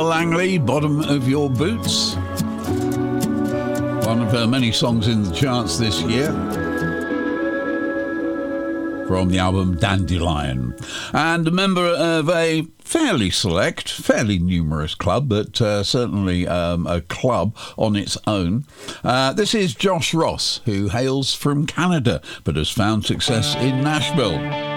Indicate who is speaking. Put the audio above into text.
Speaker 1: Langley, Bottom of Your Boots. One of her many songs in the charts this year, from the album Dandelion. And a member of a fairly select, fairly numerous club, but certainly a club on its own. This is Josh Ross, who hails from Canada, but has found success in Nashville.